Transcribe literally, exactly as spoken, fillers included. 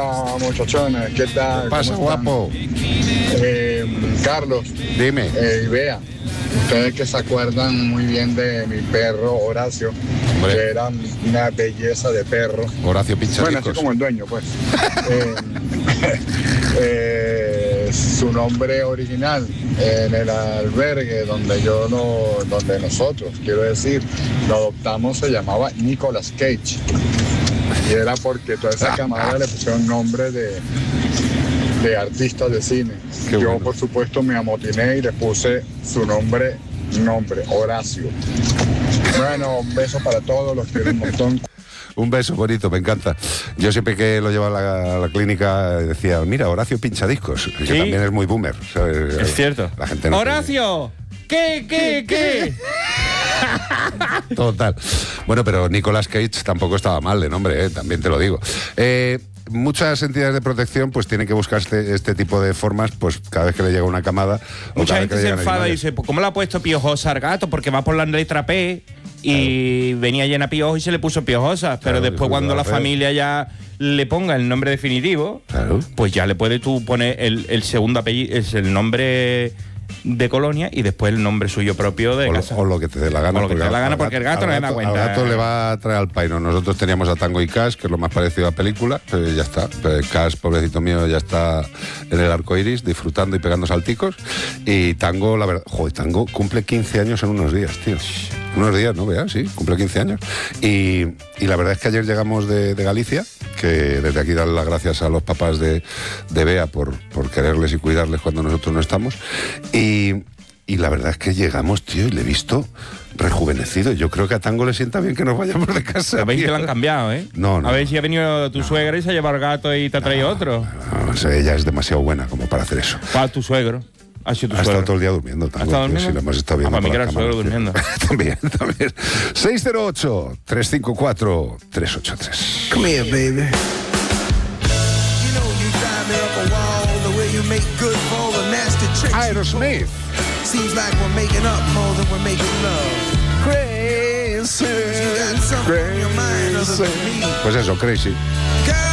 Buenas, muchachones, ¿qué tal? ¿Qué pasa, guapo? Eh, Carlos. Dime. Eh, Bea, ustedes que se acuerdan muy bien de mi perro Horacio, Hombre. que era una belleza de perro. Horacio Pinchadiscos. Bueno, así como el dueño, pues. eh, eh, su nombre original en el albergue donde yo lo, donde nosotros, quiero decir, lo adoptamos, se llamaba Nicolas Cage. Y era porque toda esa camada le pusieron nombre de, de artistas de cine. Qué yo, bueno. por supuesto, me amotiné y le puse su nombre, nombre, Horacio. Bueno, un beso para todos, los quiero un montón. Un beso bonito, me encanta. Yo siempre que lo llevaba a la, a la clínica decía, mira, Horacio Pinchadiscos, que ¿Sí? también es muy boomer, ¿sabes? Es cierto. La gente no ¡Horacio! ¿Qué, qué, qué? tiene- Total. Bueno, pero Nicolas Cage tampoco estaba mal de nombre, ¿eh? También te lo digo. Eh, muchas entidades de protección pues tienen que buscar este, este tipo de formas pues cada vez que le llega una camada. o Mucha cada vez gente que le se llegan enfada y animales. dice, pues ¿cómo le ha puesto piojosa al gato? Porque va por la letra P y venía llena de piojo y se le puso piojosa. Pero Claro, después eso cuando es la feo. familia ya le ponga el nombre definitivo, Claro. pues ya le puedes tú poner el, el segundo apellido, es el nombre de colonia y después el nombre suyo propio de O lo, casa. o lo que te dé la gana. O lo que te dé la al- gana, al porque el gato al no se da cuenta. Al gato le va a traer al paino. Nosotros teníamos a Tango y Cash, que es lo más parecido a película, pero ya está. Pero Cash, pobrecito mío, ya está en el arco iris, disfrutando y pegando salticos. Y Tango, la verdad, joder, Tango cumple quince años en unos días, tío. Unos días, ¿no? Veas, sí, cumple quince años. Y, y la verdad es que ayer llegamos de, de Galicia, que desde aquí dar las gracias a los papás de, de Bea por, por quererles y cuidarles cuando nosotros no estamos. Y... Y la verdad es que llegamos, tío, y le he visto rejuvenecido. Yo creo que a Tango le sienta bien que nos vayamos de casa. A ver si tío. te lo han cambiado, ¿eh? No, no. A ver si ha venido tu suegra y se ha llevado el gato y te ha traído otro. No, o sea, ella es demasiado buena como para hacer eso. Para tu suegro. Ha sido tu Ha suegro. estado todo el día durmiendo. Tango, ¿Ha estado tío, durmiendo? sí, lo hemos estado Ah, viendo. para mí por que la era el cámara, suegro tío. también, también. seis cero ocho, tres cinco cuatro, tres ocho tres. Come here, baby. You know you drive me up a wall the way you make good for all the nasty tricks. Aerosmith. Seems like we're making up more than we're making love. Crazy, You got something on your mind other than me. Pues eso, crazy. Girl,